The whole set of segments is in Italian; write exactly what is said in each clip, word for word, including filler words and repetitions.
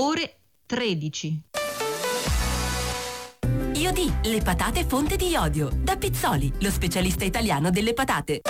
ore tredici. Iodi, le patate fonte di iodio. Da Pizzoli, lo specialista italiano delle patate.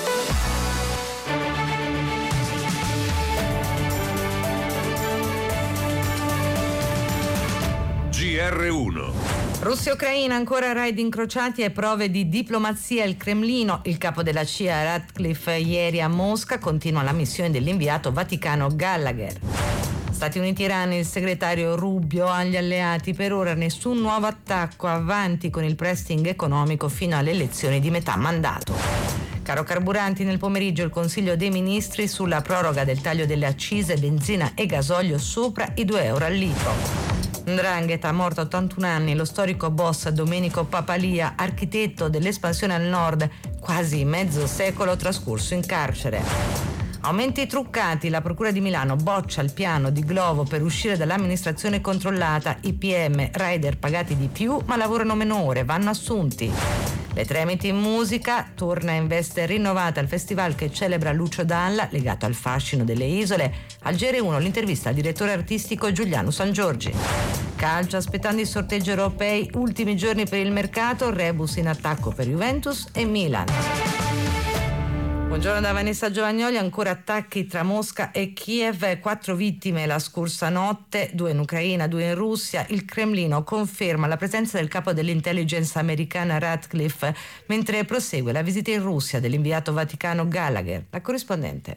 G R uno. Russia e Ucraina, ancora raid incrociati e prove di diplomazia. Il Cremlino, il capo della C I A Ratcliffe ieri a Mosca, continua la missione dell'inviato vaticano Gallagher. Stati Uniti e Iran, il segretario Rubio agli alleati: per ora nessun nuovo attacco, avanti con il pressing economico fino alle elezioni di metà mandato. Caro carburanti, nel pomeriggio il Consiglio dei Ministri sulla proroga del taglio delle accise benzina e gasolio sopra i due euro al litro. 'Ndrangheta, morto a ottantuno anni, lo storico boss Domenico Papalia, architetto dell'espansione al nord, quasi mezzo secolo trascorso in carcere. Aumenti truccati, la Procura di Milano boccia il piano di Glovo per uscire dall'amministrazione controllata. I P M, rider pagati di più ma lavorano meno ore, vanno assunti. Le Tremiti in musica, torna in veste rinnovata al festival che celebra Lucio Dalla, legato al fascino delle isole. Al G R uno l'intervista al direttore artistico Giuliano Sangiorgi. Calcio, aspettando i sorteggi europei, ultimi giorni per il mercato, rebus in attacco per Juventus e Milan. Buongiorno da Vanessa Giovagnoli. Ancora attacchi tra Mosca e Kiev, quattro vittime la scorsa notte, due in Ucraina, due in Russia. Il Cremlino conferma la presenza del capo dell'intelligence americana Ratcliffe, mentre prosegue la visita in Russia dell'inviato vaticano Gallagher. La corrispondente.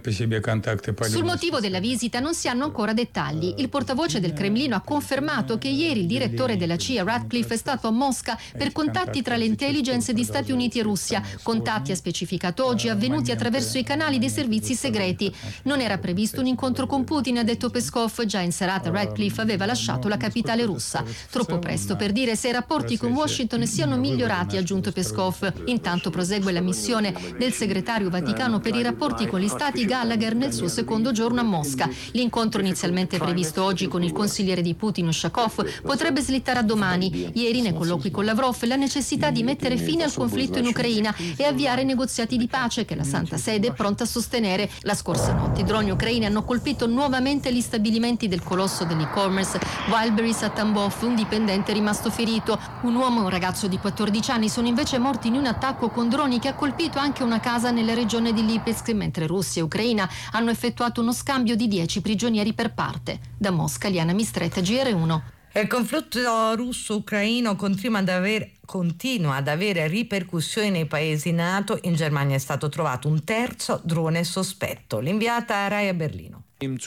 Sul motivo della visita non si hanno ancora dettagli. Il portavoce del Cremlino ha confermato che ieri il direttore della C I A Ratcliffe è stato a Mosca per contatti tra le intelligence di Stati Uniti e Russia, contatti, ha specificato oggi, avvenuti attraverso i canali dei servizi segreti. Non era previsto un incontro con Putin, ha detto Peskov. Già in serata Ratcliffe aveva lasciato la capitale russa. Troppo presto per dire se i rapporti con Washington siano migliorati, ha aggiunto Peskov. Intanto prosegue la missione del segretario vaticano per i rapporti con gli Stati Gallagher nel suo secondo giorno a Mosca. L'incontro, inizialmente previsto oggi con il consigliere di Putin Ushakov, potrebbe slittare a domani. Ieri nei colloqui con Lavrov la necessità di mettere fine al conflitto in Ucraina e avviare negoziati di pace che la Santa Sede è pronta a sostenere. La scorsa notte i droni ucraini hanno colpito nuovamente gli stabilimenti del colosso dell'e-commerce Wildberries a Tambov. Un dipendente è rimasto ferito. Un uomo e un ragazzo di quattordici anni sono invece morti in un attacco con droni che ha colpito anche una casa nella regione di Lipetsk, mentre Russia e Ucraina hanno effettuato uno scambio di dieci prigionieri per parte. Da Mosca, Liana Mistretta, G R uno. Il conflitto russo-ucraino continua ad avere continua ad avere ripercussioni nei paesi NATO. In Germania è stato trovato un terzo drone sospetto. L'inviata Rai a Berlino.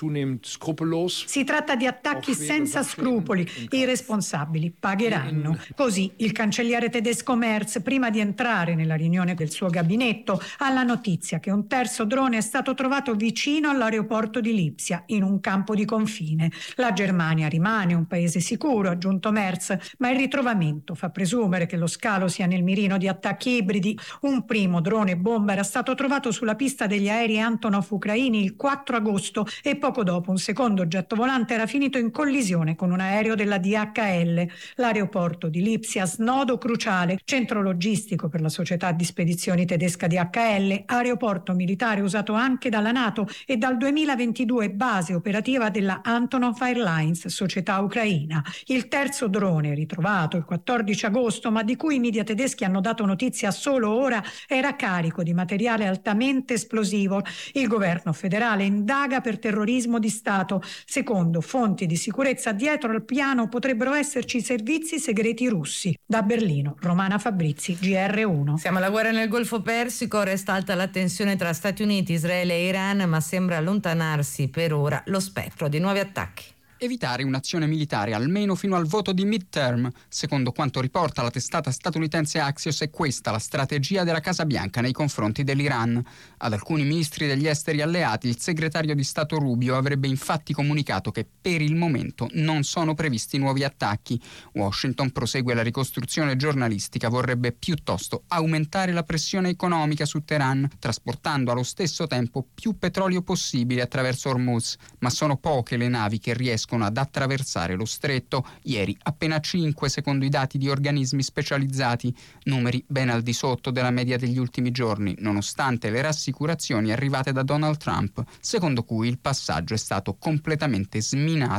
Si tratta di attacchi senza scrupoli. I responsabili pagheranno. Così il cancelliere tedesco Merz, prima di entrare nella riunione del suo gabinetto, ha la notizia che un terzo drone è stato trovato vicino all'aeroporto di Lipsia, in un campo di confine. La Germania rimane un paese sicuro, ha aggiunto Merz, ma il ritrovamento fa presumere che lo scalo sia nel mirino di attacchi ibridi. Un primo drone bomba era stato trovato sulla pista degli aerei Antonov ucraini il quattro agosto e poco dopo un secondo oggetto volante era finito in collisione con un aereo della D H L. L'aeroporto di Lipsia, snodo cruciale, centro logistico per la società di spedizioni tedesca D H L, aeroporto militare usato anche dalla NATO e dal duemilaventidue base operativa della Antonov Airlines, società ucraina. Il terzo drone, ritrovato il quattordici agosto, ma di cui i media tedeschi hanno dato notizia solo ora, era carico di materiale altamente esplosivo. Il governo federale indaga per terrorismo di Stato. Secondo fonti di sicurezza, dietro al piano potrebbero esserci servizi segreti russi. Da Berlino, Romana Fabrizi, G R uno. Siamo alla guerra nel Golfo Persico, resta alta la tensione tra Stati Uniti, Israele e Iran, ma sembra allontanarsi per ora lo spettro di nuovi attacchi. Evitare un'azione militare almeno fino al voto di midterm. Secondo quanto riporta la testata statunitense Axios, è questa la strategia della Casa Bianca nei confronti dell'Iran. Ad alcuni ministri degli esteri alleati il segretario di Stato Rubio avrebbe infatti comunicato che per il momento non sono previsti nuovi attacchi. Washington, prosegue la ricostruzione giornalistica, vorrebbe piuttosto aumentare la pressione economica su Teheran, trasportando allo stesso tempo più petrolio possibile attraverso Hormuz, ma sono poche le navi che riescono ad attraversare lo stretto. Ieri appena cinque, secondo i dati di organismi specializzati, numeri ben al di sotto della media degli ultimi giorni, nonostante le rassicurazioni arrivate da Donald Trump, secondo cui il passaggio è stato completamente sminato.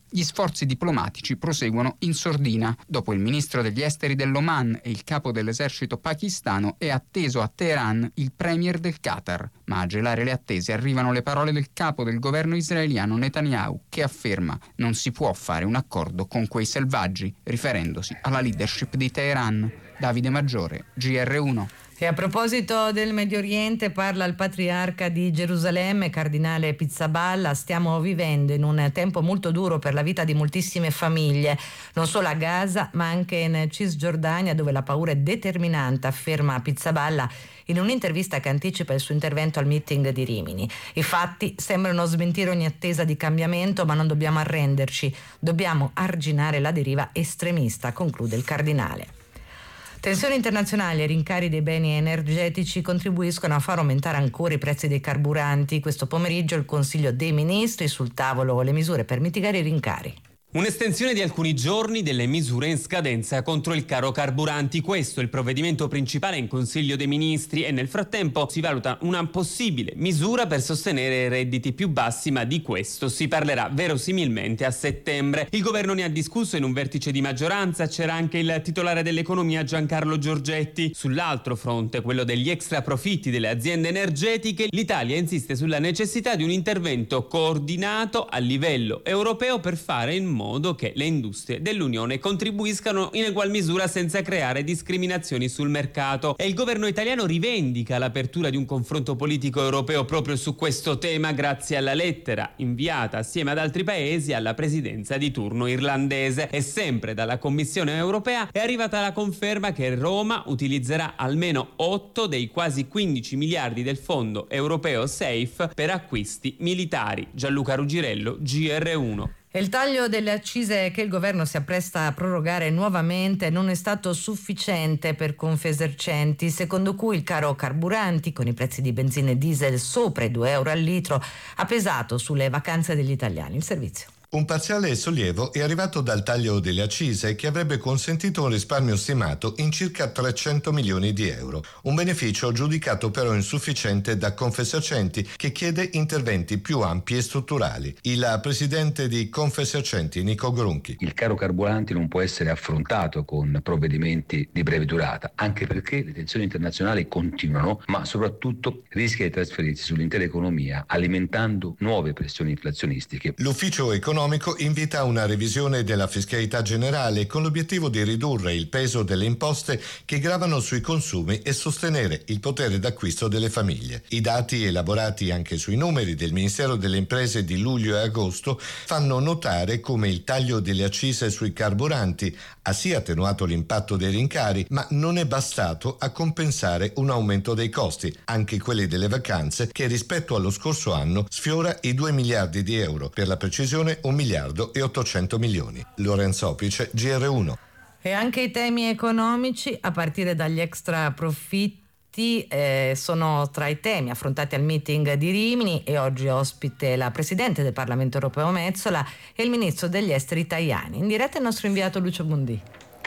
Gli sforzi diplomatici proseguono in sordina. Dopo il ministro degli esteri dell'Oman e il capo dell'esercito pakistano è atteso a Teheran il premier del Qatar. Ma a gelare le attese arrivano le parole del capo del governo israeliano Netanyahu, che afferma: non si può fare un accordo con quei selvaggi, riferendosi alla leadership di Teheran. Davide Maggiore, G R uno. E a proposito del Medio Oriente, parla il patriarca di Gerusalemme, cardinale Pizzaballa: stiamo vivendo in un tempo molto duro per la vita di moltissime famiglie, non solo a Gaza ma anche in Cisgiordania, dove la paura è determinante, afferma Pizzaballa in un'intervista che anticipa il suo intervento al meeting di Rimini. I fatti sembrano smentire ogni attesa di cambiamento, ma non dobbiamo arrenderci, dobbiamo arginare la deriva estremista, conclude il cardinale. Tensioni internazionali e rincari dei beni energetici contribuiscono a far aumentare ancora i prezzi dei carburanti. Questo pomeriggio il Consiglio dei Ministri, sul tavolo le misure per mitigare i rincari. Un'estensione di alcuni giorni delle misure in scadenza contro il caro carburanti. Questo è il provvedimento principale in Consiglio dei Ministri e nel frattempo si valuta una possibile misura per sostenere i redditi più bassi, ma di questo si parlerà verosimilmente a settembre. Il governo ne ha discusso in un vertice di maggioranza, c'era anche il titolare dell'economia Giancarlo Giorgetti. Sull'altro fronte, quello degli extra profitti delle aziende energetiche, l'Italia insiste sulla necessità di un intervento coordinato a livello europeo per fare in modo che le industrie dell'Unione contribuiscano in egual misura senza creare discriminazioni sul mercato. E il governo italiano rivendica l'apertura di un confronto politico europeo proprio su questo tema grazie alla lettera inviata assieme ad altri paesi alla presidenza di turno irlandese. E sempre dalla Commissione europea è arrivata la conferma che Roma utilizzerà almeno otto dei quasi quindici miliardi del fondo europeo SAFE per acquisti militari. Gianluca Rugirello, G R uno. E il taglio delle accise che il governo si appresta a prorogare nuovamente non è stato sufficiente per Confesercenti, secondo cui il caro carburanti, con i prezzi di benzina e diesel sopra i due euro al litro, ha pesato sulle vacanze degli italiani. Il servizio. Un parziale sollievo è arrivato dal taglio delle accise, che avrebbe consentito un risparmio stimato in circa trecento milioni di euro. Un beneficio giudicato però insufficiente da Confesercenti, che chiede interventi più ampi e strutturali. Il presidente di Confesercenti, Nico Grunchi. Il caro carburanti non può essere affrontato con provvedimenti di breve durata, anche perché le tensioni internazionali continuano, ma soprattutto rischia di trasferirsi sull'intera economia, alimentando nuove pressioni inflazionistiche. L'ufficio economico invita a una revisione della fiscalità generale con l'obiettivo di ridurre il peso delle imposte che gravano sui consumi e sostenere il potere d'acquisto delle famiglie. I dati elaborati anche sui numeri del Ministero delle Imprese di luglio e agosto fanno notare come il taglio delle accise sui carburanti ha sì attenuato l'impatto dei rincari, ma non è bastato a compensare un aumento dei costi, anche quelli delle vacanze, che rispetto allo scorso anno sfiora i due miliardi di euro, per la precisione un miliardo e ottocento milioni. Lorenzo Opice, G R uno. E anche i temi economici, a partire dagli extra profitti, eh, sono tra i temi affrontati al meeting di Rimini, e oggi ospite la Presidente del Parlamento Europeo Metsola e il Ministro degli Esteri Tajani. In diretta il nostro inviato Lucio Bundi.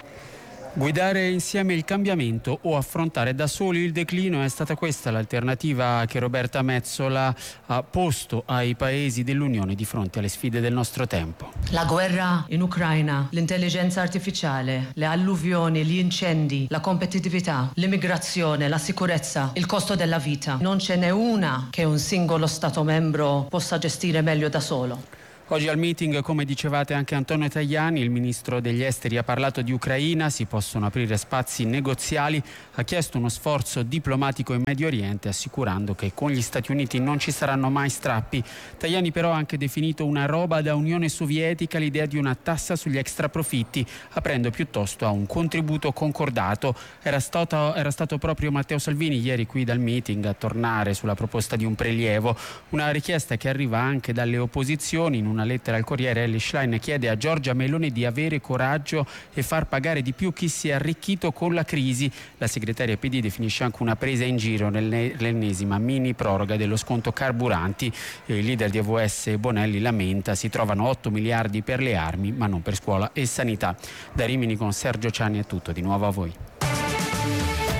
Guidare insieme il cambiamento o affrontare da soli il declino, è stata questa l'alternativa che Roberta Metsola ha posto ai paesi dell'Unione di fronte alle sfide del nostro tempo. La guerra in Ucraina, l'intelligenza artificiale, le alluvioni, gli incendi, la competitività, l'immigrazione, la sicurezza, il costo della vita. Non ce n'è una che un singolo Stato membro possa gestire meglio da solo. Oggi al meeting, come dicevate anche Antonio Tajani, il ministro degli esteri ha parlato di Ucraina, si possono aprire spazi negoziali, ha chiesto uno sforzo diplomatico in Medio Oriente, assicurando che con gli Stati Uniti non ci saranno mai strappi. Tajani però ha anche definito una roba da Unione Sovietica l'idea di una tassa sugli extraprofitti, aprendo piuttosto a un contributo concordato. Era stato, era stato proprio Matteo Salvini ieri qui dal meeting a tornare sulla proposta di un prelievo, una richiesta che arriva anche dalle opposizioni. In una lettera al Corriere, Elly Schlein chiede a Giorgia Meloni di avere coraggio e far pagare di più chi si è arricchito con la crisi. La segretaria P D definisce anche una presa in giro nell'ennesima mini proroga dello sconto carburanti. Il leader di A V S Bonelli lamenta: si trovano otto miliardi per le armi ma non per scuola e sanità. Da Rimini con Sergio Ciani è tutto, di nuovo a voi.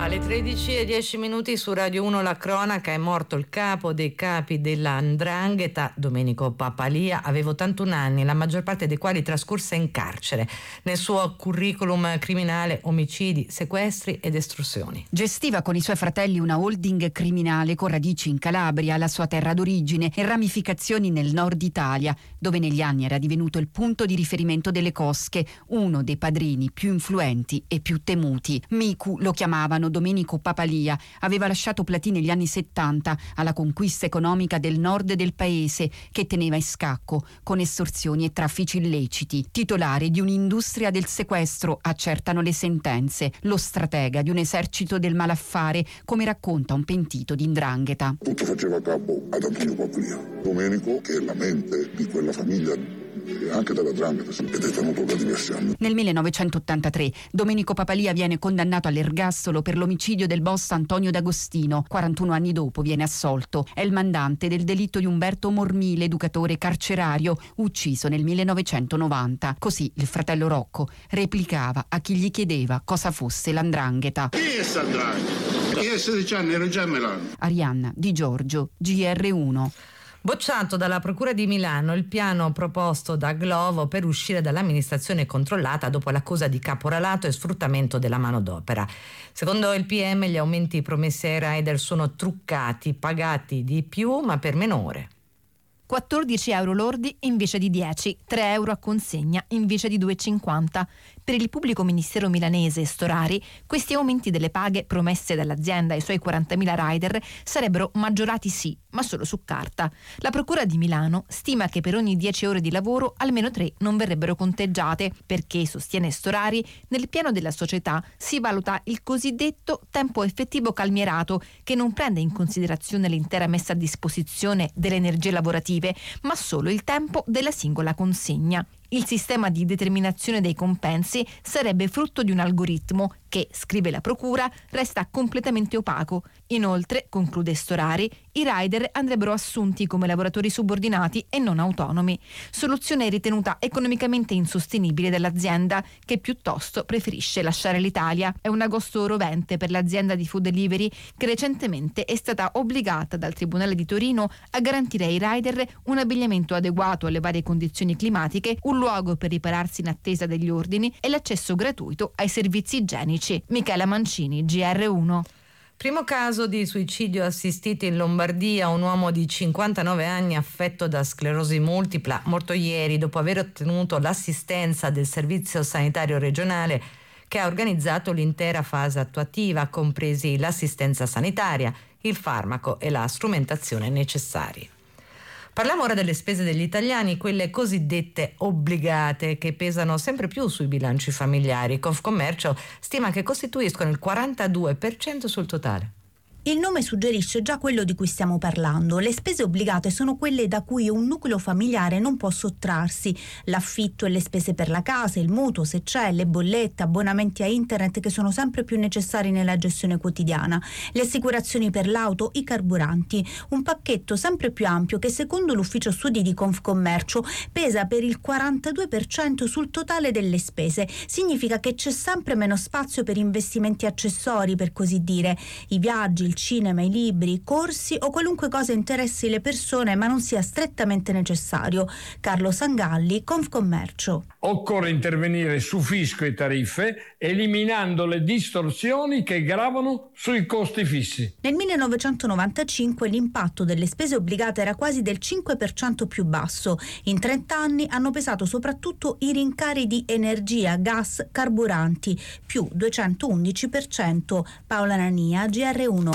Alle tredici e dieci minuti su Radio uno la cronaca. È morto il capo dei capi della 'ndrangheta, Domenico Papalia, aveva ottantuno anni, la maggior parte dei quali trascorse in carcere. Nel suo curriculum criminale omicidi, sequestri ed estorsioni. Gestiva con i suoi fratelli una holding criminale con radici in Calabria, la sua terra d'origine, e ramificazioni nel nord Italia, dove negli anni era divenuto il punto di riferimento delle cosche, uno dei padrini più influenti e più temuti. Micu lo chiamavano Domenico Papalia, aveva lasciato Platì negli anni settanta alla conquista economica del nord del paese, che teneva in scacco con estorsioni e traffici illeciti. Titolare di un'industria del sequestro, accertano le sentenze, lo stratega di un esercito del malaffare, come racconta un pentito di 'ndrangheta. Tutto faceva capo ad Antonio Papalia. Domenico, che è la mente di quella famiglia e anche della 'ndrangheta, è detenuto da diversi anni. Nel millenovecentottantatré Domenico Papalia viene condannato all'ergastolo per l'omicidio del boss Antonio D'Agostino. quarantuno anni dopo viene assolto. È il mandante del delitto di Umberto Mormile, educatore carcerario, ucciso nel millenovecentonovanta. Così il fratello Rocco replicava a chi gli chiedeva cosa fosse la 'ndrangheta. Chi è sta 'ndrangheta? Io a sedici anni ero già a Milano. Arianna Di Giorgio, G R uno. Bocciato dalla Procura di Milano il piano proposto da Glovo per uscire dall'amministrazione controllata dopo l'accusa di caporalato e sfruttamento della manodopera. Secondo il P M gli aumenti promessi ai rider sono truccati, pagati di più ma per meno ore. quattordici euro lordi invece di dieci, tre euro a consegna invece di due e cinquanta. Per il pubblico ministero milanese Storari, questi aumenti delle paghe promesse dall'azienda ai suoi quarantamila rider sarebbero maggiorati sì, ma solo su carta. La Procura di Milano stima che per ogni dieci ore di lavoro almeno tre non verrebbero conteggiate, perché, sostiene Storari, nel piano della società si valuta il cosiddetto tempo effettivo calmierato, che non prende in considerazione l'intera messa a disposizione delle energie lavorative, ma solo il tempo della singola consegna. Il sistema di determinazione dei compensi sarebbe frutto di un algoritmo che, scrive la Procura, resta completamente opaco. Inoltre, conclude Storari, i rider andrebbero assunti come lavoratori subordinati e non autonomi. Soluzione ritenuta economicamente insostenibile dall'azienda, che piuttosto preferisce lasciare l'Italia. È un agosto rovente per l'azienda di food delivery, che recentemente è stata obbligata dal Tribunale di Torino a garantire ai rider un abbigliamento adeguato alle varie condizioni climatiche, un luogo per ripararsi in attesa degli ordini e l'accesso gratuito ai servizi igienici. Michela Mancini, G R uno. Primo caso di suicidio assistito in Lombardia, un uomo di cinquantanove anni affetto da sclerosi multipla, morto ieri dopo aver ottenuto l'assistenza del Servizio Sanitario Regionale, che ha organizzato l'intera fase attuativa, compresi l'assistenza sanitaria, il farmaco e la strumentazione necessari. Parliamo ora delle spese degli italiani, quelle cosiddette obbligate, che pesano sempre più sui bilanci familiari. Confcommercio stima che costituiscono il quarantadue per cento sul totale. Il nome suggerisce già quello di cui stiamo parlando. Le spese obbligate sono quelle da cui un nucleo familiare non può sottrarsi. L'affitto e le spese per la casa, il mutuo se c'è, le bollette, abbonamenti a internet che sono sempre più necessari nella gestione quotidiana, le assicurazioni per l'auto, i carburanti. Un pacchetto sempre più ampio che, secondo l'ufficio studi di Confcommercio, pesa per il quarantadue per cento sul totale delle spese. Significa che c'è sempre meno spazio per investimenti accessori, per così dire. I viaggi, il cinema, i libri, i corsi o qualunque cosa interessi le persone ma non sia strettamente necessario. Carlo Sangalli, Confcommercio. Occorre intervenire su fisco e tariffe, eliminando le distorsioni che gravano sui costi fissi. Nel millenovecentonovantacinque l'impatto delle spese obbligate era quasi del cinque per cento più basso. In trenta anni hanno pesato soprattutto i rincari di energia, gas, carburanti, più duecentoundici per cento. Paola Nania, G R uno.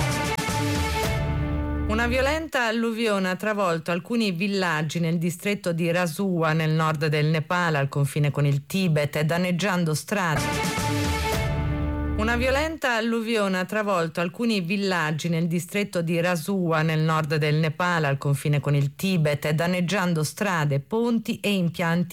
Una violenta alluvione ha travolto alcuni villaggi nel distretto di Rasua, nel nord del Nepal, al confine con il Tibet, danneggiando strade. Una violenta alluvione ha travolto alcuni villaggi nel distretto di Rasua, nel nord del Nepal, al confine con il Tibet, danneggiando strade, ponti e impianti